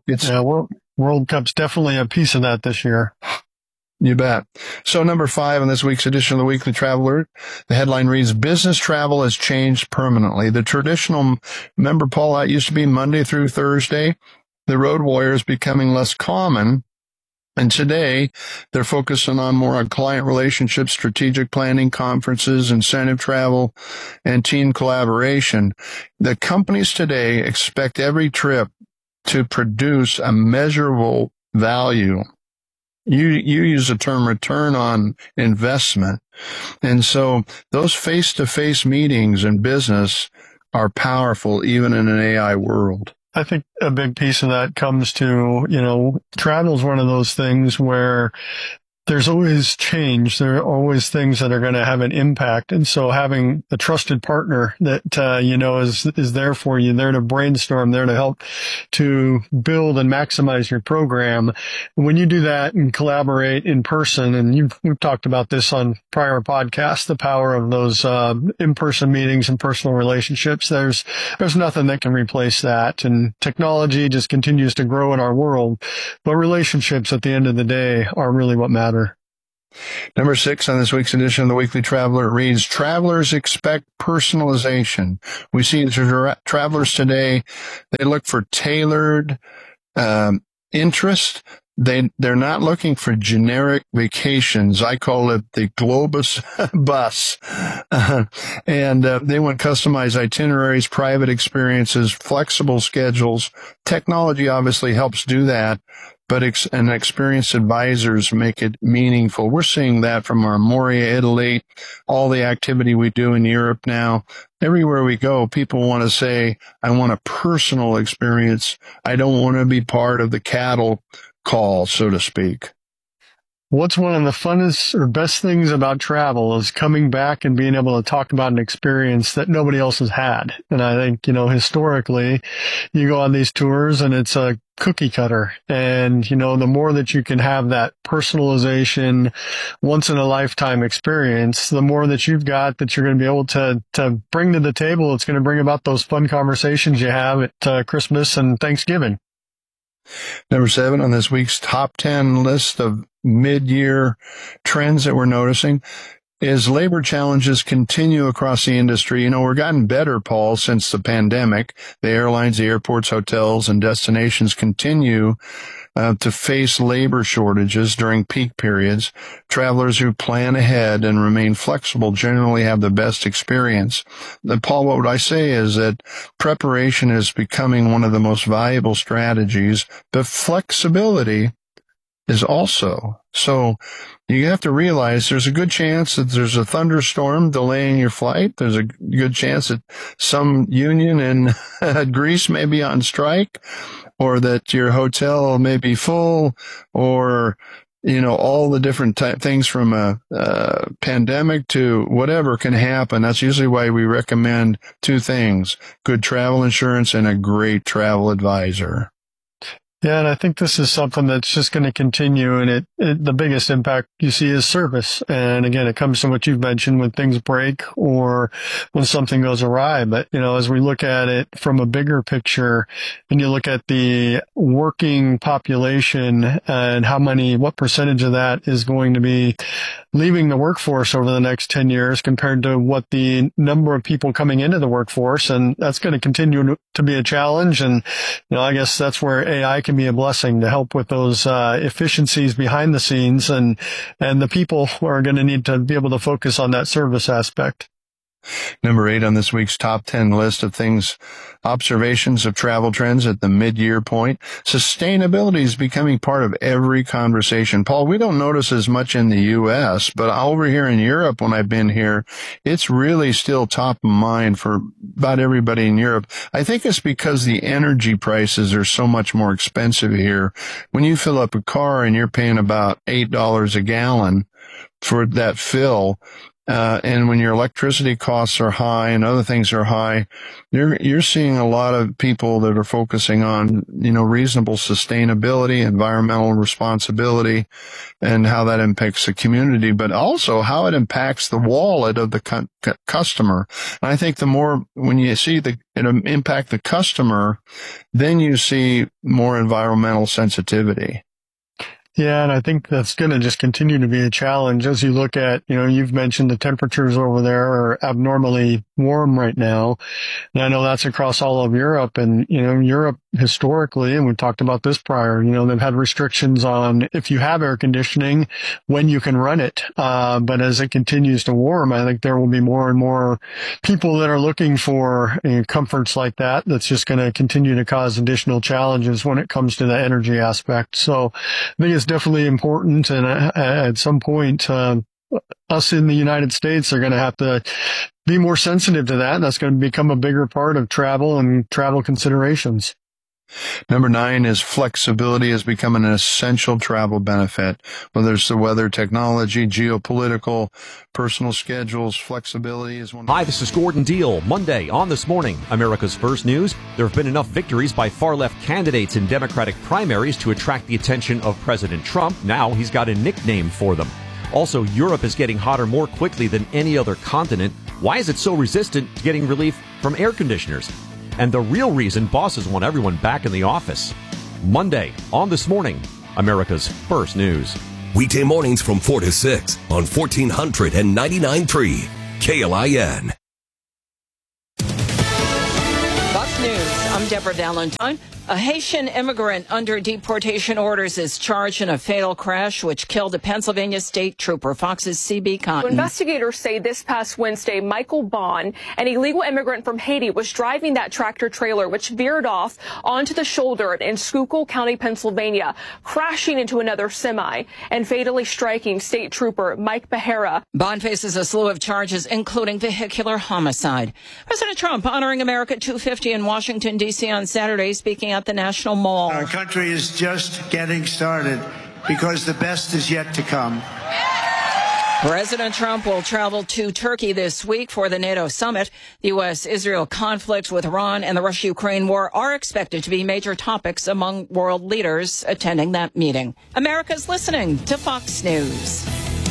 World Cup's definitely a piece of that this year. You bet. So number 5 on this week's edition of the Weekly Traveler, the headline reads, business travel has changed permanently. The traditional, remember, Paul, it used to be Monday through Thursday. The road warrior is becoming less common. And today, they're focusing more on client relationships, strategic planning, conferences, incentive travel, and team collaboration. The companies today expect every trip to produce a measurable value. You use the term return on investment. And so those face-to-face meetings in business are powerful even in an AI world. I think a big piece of that comes to, travel is one of those things where there's always change. There are always things that are going to have an impact. And so having a trusted partner that, is there for you, there to brainstorm, there to help to build and maximize your program. When you do that and collaborate in person, and we've talked about this on prior podcasts, the power of those, in-person meetings and personal relationships, there's nothing that can replace that. And technology just continues to grow in our world. But relationships at the end of the day are really what matter. Number 6 on this week's edition of the Weekly Traveler reads, travelers expect personalization. We see travelers today, they look for tailored interest. They're not looking for generic vacations. I call it the Globus bus. And they want customized itineraries, private experiences, flexible schedules. Technology obviously helps do that, but experienced advisors make it meaningful. We're seeing that from our Moria, Italy, all the activity we do in Europe now. Everywhere we go, people want to say, I want a personal experience. I don't want to be part of the cattle call, so to speak. What's one of the funnest or best things about travel is coming back and being able to talk about an experience that nobody else has had. And I think, historically, you go on these tours and it's a cookie cutter. And, the more that you can have that personalization, once in a lifetime experience, the more that you've got that you're going to be able to bring to the table. It's going to bring about those fun conversations you have at Christmas and Thanksgiving. Number 7 on this week's top 10 list of mid-year trends that we're noticing is labor challenges continue across the industry. We're gotten better, Paul, since the pandemic. The airlines, the airports, hotels, and destinations continue to face labor shortages during peak periods. Travelers who plan ahead and remain flexible generally have the best experience. Paul, what would I say is that preparation is becoming one of the most valuable strategies, but flexibility is also. So you have to realize there's a good chance that there's a thunderstorm delaying your flight. There's a good chance that some union in Greece may be on strike, or that your hotel may be full, or, all the different things from a pandemic to whatever can happen. That's usually why we recommend 2 things: good travel insurance and a great travel advisor. Yeah, and I think this is something that's just going to continue, and the biggest impact you see is service. And again, it comes to what you've mentioned when things break or when something goes awry. But, as we look at it from a bigger picture and you look at the working population and what percentage of that is going to be leaving the workforce over the next 10 years compared to what the number of people coming into the workforce, and that's going to continue to be a challenge. And, I guess that's where AI can be a blessing to help with those efficiencies behind the scenes, and the people are going to need to be able to focus on that service aspect. Number 8 on this week's top 10 list of observations of travel trends at the mid-year point. Sustainability is becoming part of every conversation. Paul, we don't notice as much in the U.S., but over here in Europe, when I've been here, it's really still top of mind for about everybody in Europe. I think it's because the energy prices are so much more expensive here. When you fill up a car and you're paying about $8 a gallon for that fill, and when your electricity costs are high and other things are high, you're seeing a lot of people that are focusing on, reasonable sustainability, environmental responsibility, and how that impacts the community, but also how it impacts the wallet of the customer. And I think the more, when you see it impact the customer, then you see more environmental sensitivity. Yeah, and I think that's going to just continue to be a challenge as you look at, you've mentioned the temperatures over there are abnormally warm right now. And I know that's across all of Europe. And, Europe historically, and we've talked about this prior, they've had restrictions on if you have air conditioning, when you can run it. But as it continues to warm, I think there will be more and more people that are looking for comforts like that. That's just going to continue to cause additional challenges when it comes to the energy aspect. So I think it's definitely important. And at some point, us in the United States are going to have to be more sensitive to that. And that's going to become a bigger part of travel and travel considerations. Number 9 is flexibility has become an essential travel benefit. Whether it's the weather, technology, geopolitical, personal schedules, flexibility is one. Hi, this is Gordon Deal. Monday on This Morning, America's First News. There have been enough victories by far-left candidates in Democratic primaries to attract the attention of President Trump. Now he's got a nickname for them. Also, Europe is getting hotter more quickly than any other continent. Why is it so resistant to getting relief from air conditioners? And the real reason bosses want everyone back in the office. Monday on This Morning, America's First News. Weekday mornings from 4 to 6 on 1499.3 KLIN. Fox News, I'm Deborah Valentine. A Haitian immigrant under deportation orders is charged in a fatal crash which killed a Pennsylvania state trooper. Fox's CB Cotton. Investigators say this past Wednesday, Michael Bond, an illegal immigrant from Haiti, was driving that tractor trailer which veered off onto the shoulder in Schuylkill County, Pennsylvania, crashing into another semi and fatally striking state trooper Mike Behera. Bond faces a slew of charges, including vehicular homicide. President Trump honoring America 250 in Washington, D.C. on Saturday, speaking at the National Mall. Our country is just getting started because the best is yet to come. President Trump will travel to Turkey this week for the NATO summit. The U.S.-Israel conflict with Iran and the Russia-Ukraine war are expected to be major topics among world leaders attending that meeting. America's listening to Fox News.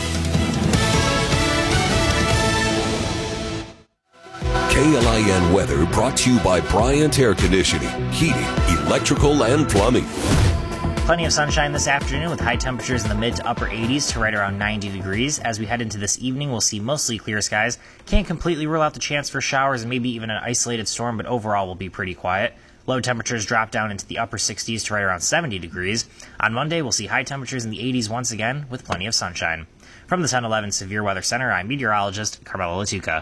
KLIN weather brought to you by Bryant Air Conditioning, Heating, Electrical, and Plumbing. Plenty of sunshine this afternoon with high temperatures in the mid to upper 80s to right around 90 degrees. As we head into this evening, we'll see mostly clear skies. Can't completely rule out the chance for showers and maybe even an isolated storm, but overall will be pretty quiet. Low temperatures drop down into the upper 60s to right around 70 degrees. On Monday, we'll see high temperatures in the 80s once again with plenty of sunshine. From the 1011 Severe Weather Center, I'm meteorologist Carmela Latuca.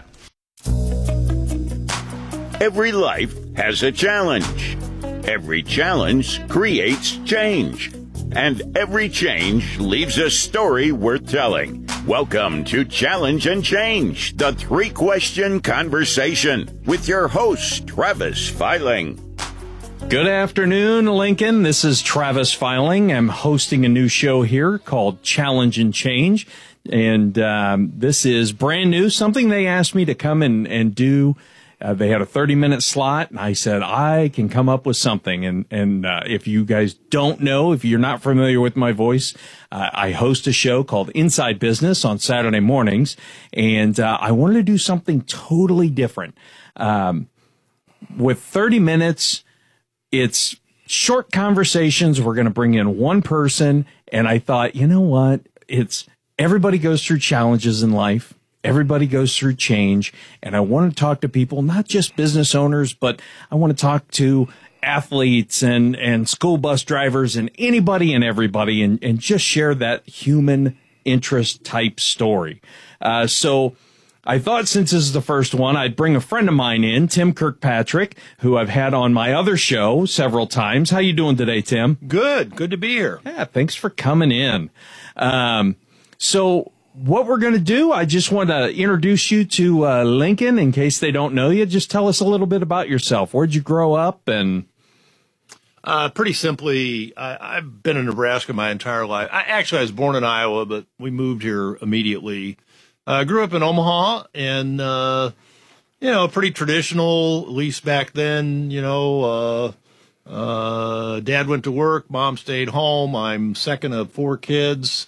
Every life has a challenge. Every challenge creates change. And every change leaves a story worth telling. Welcome to Challenge and Change, the 3-question conversation with your host, Travis Filing. Good afternoon, Lincoln. This is Travis Filing. I'm hosting a new show here called Challenge and Change. And this is brand new, something they asked me to come and do. They had a 30-minute slot, and I said, I can come up with something. And if you guys don't know, if you're not familiar with my voice, I host a show called Inside Business on Saturday mornings, and I wanted to do something totally different. With 30 minutes, it's short conversations. We're going to bring in one person, and I thought, you know what? Everybody goes through challenges in life. Everybody goes through change, and I want to talk to people, not just business owners, but I want to talk to athletes and school bus drivers and anybody and everybody and just share that human interest type story. So I thought since this is the first one, I'd bring a friend of mine in, Tim Kirkpatrick, who I've had on my other show several times. How you doing today, Tim? Good. Good to be here. Yeah, thanks for coming in. So what we're going to do, I just want to introduce you to Lincoln in case they don't know you. Just tell us a little bit about yourself. Where'd you grow up? And pretty simply, I've been in Nebraska my entire life. I was born in Iowa, but we moved here immediately. Grew up in Omaha, and pretty traditional, at least back then. Dad went to work, mom stayed home. I'm second of 4 kids.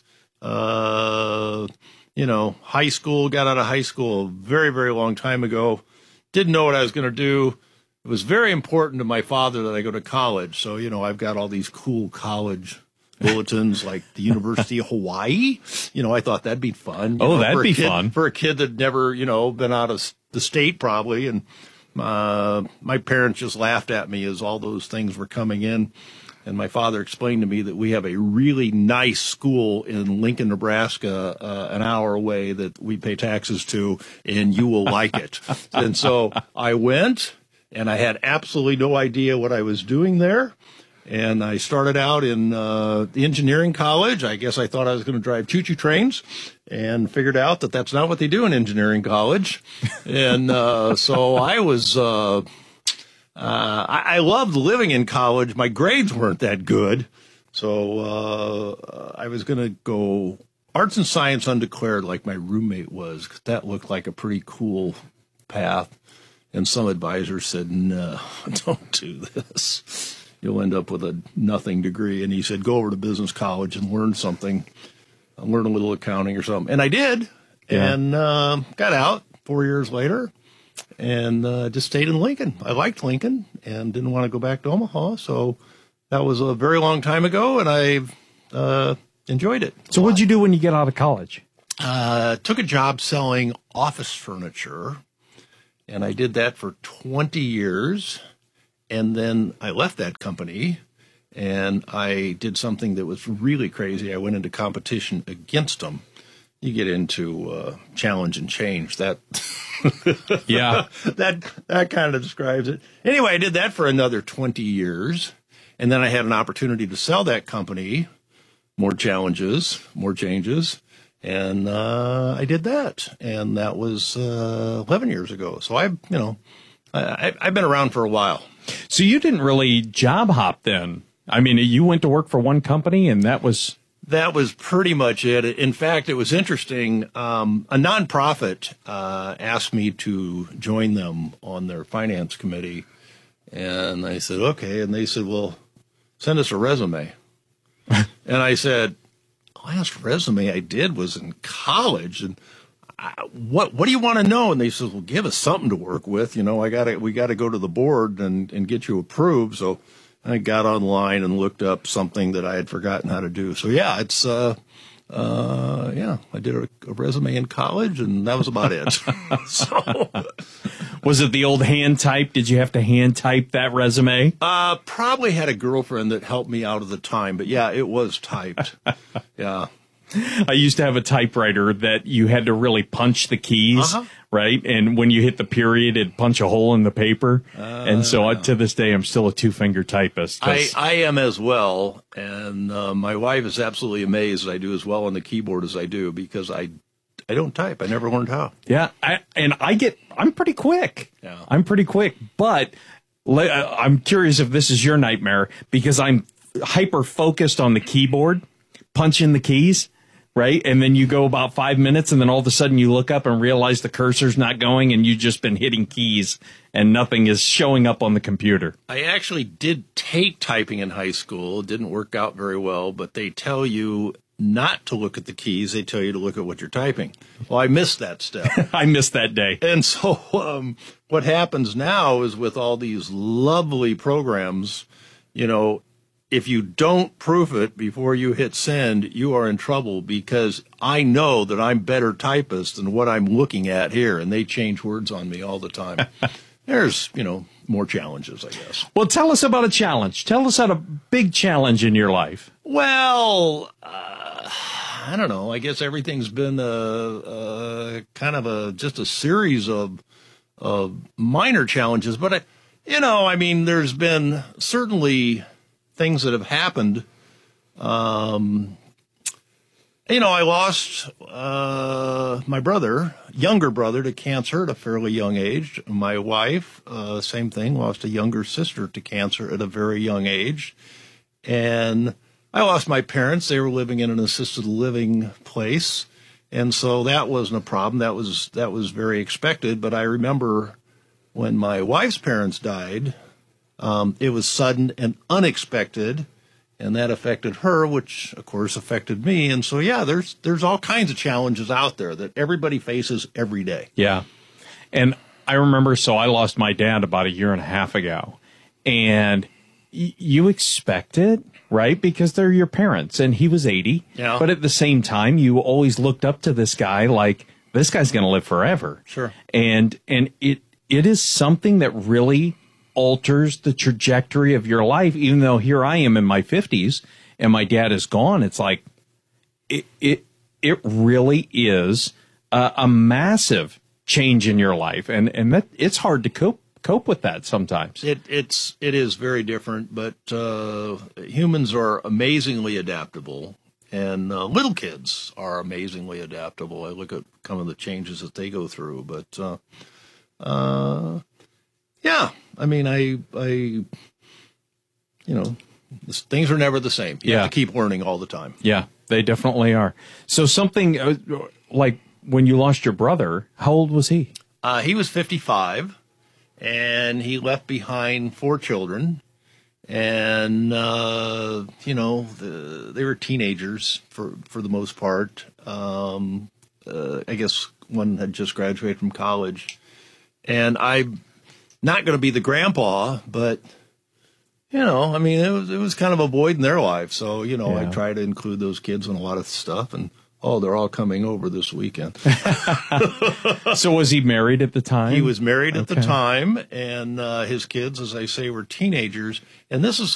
High school, got out of high school a very, very long time ago. Didn't know what I was going to do. It was very important to my father that I go to college. So, I've got all these cool college bulletins like the University of Hawaii. I thought that'd be fun. That'd be fun. For a kid that never, been out of the state probably. And my parents just laughed at me as all those things were coming in. And my father explained to me that we have a really nice school in Lincoln, Nebraska, an hour away that we pay taxes to, and you will like it. And so I went, and I had absolutely no idea what I was doing there. And I started out in the engineering college. I guess I thought I was going to drive choo-choo trains, and figured out that that's not what they do in engineering college. And so I was... I loved living in college. My grades weren't that good. So I was going to go arts and science undeclared like my roommate was, 'cause that looked like a pretty cool path. And some advisor said, no, don't do this. You'll end up with a nothing degree. And he said, go over to business college and learn something, learn a little accounting or something. And I did, and got out 4 years later. And just stayed in Lincoln. I liked Lincoln and didn't want to go back to Omaha. So that was a very long time ago, and I enjoyed it. So what'd you do when you get out of college? Took a job selling office furniture, and I did that for 20 years. And then I left that company, and I did something that was really crazy. I went into competition against them. You get into challenge and change. That that kind of describes it. Anyway, I did that for another 20 years, and then I had an opportunity to sell that company. More challenges, more changes, and I did that, and that was 11 years ago. So I've been around for a while. So you didn't really job hop then. I mean, you went to work for one company, and that was pretty much it. In fact, it was interesting. A nonprofit asked me to join them on their finance committee, and I said, okay. And they said, well, send us a resume. And I said, last resume I did was in college, and what do you want to know? And they said, well, give us something to work with. We got to go to the board and get you approved. So I got online and looked up something that I had forgotten how to do. So yeah, it's I did a resume in college, and that was about it. So, was it the old hand type? Did you have to hand type that resume? Probably had a girlfriend that helped me out of the time, but yeah, it was typed. Yeah. I used to have a typewriter that you had to really punch the keys, right? And when you hit the period, it'd punch a hole in the paper. And so to this day, I'm still a two-finger typist. I am as well. And my wife is absolutely amazed that I do as well on the keyboard as I do, because I don't type. I never learned how. Yeah. I'm pretty quick. Yeah. I'm pretty quick. But I'm curious if this is your nightmare, because I'm hyper-focused on the keyboard, punching the keys. Right? And then you go about 5 minutes, and then all of a sudden you look up and realize the cursor's not going, and you've just been hitting keys and nothing is showing up on the computer. I actually did take typing in high school. It didn't work out very well, but they tell you not to look at the keys. They tell you to look at what you're typing. Well, I missed that step. I missed that day. And so what happens now is, with all these lovely programs, if you don't proof it before you hit send, you are in trouble, because I know that I'm better typist than what I'm looking at here, and they change words on me all the time. There's, more challenges, I guess. Well, tell us about a challenge. Tell us about a big challenge in your life. Well, I don't know. I guess everything's been just a series of minor challenges. But, there's been certainly things that have happened. I lost my younger brother, to cancer at a fairly young age. My wife, same thing, lost a younger sister to cancer at a very young age. And I lost my parents. They were living in an assisted living place. And so that wasn't a problem. That was very expected. But I remember when my wife's parents died, it was sudden and unexpected, and that affected her, which of course affected me. And so, yeah, there's all kinds of challenges out there that everybody faces every day. Yeah. And I remember, so I lost my dad about 1.5 years ago, and you expect it, right? Because they're your parents, and he was 80. Yeah. But at the same time, you always looked up to this guy like, this guy's going to live forever. Sure. And it is something that really alters the trajectory of your life. Even though here I am in my 50s and my dad is gone, it's like it really is a massive change in your life, and that it's hard to cope with that sometimes. It is very different, but humans are amazingly adaptable, and little kids are amazingly adaptable. I look at some of the changes that they go through, but yeah, I mean, things are never the same. You have to keep learning all the time. Yeah, they definitely are. So something like when you lost your brother, how old was he? He was 55, and he left behind 4 children. And, they were teenagers for the most part. I guess one had just graduated from college. And I'm not going to be the grandpa, but, it was kind of a void in their life. So, I try to include those kids in a lot of stuff. And, they're all coming over this weekend. So was he married at the time? He was married at the time, and his kids, as I say, were teenagers. And this is